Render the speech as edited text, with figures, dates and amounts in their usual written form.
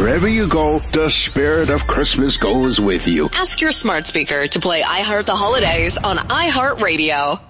wherever you go, the spirit of Christmas goes with you. Ask your smart speaker to play I Heart the Holidays on iHeartRadio.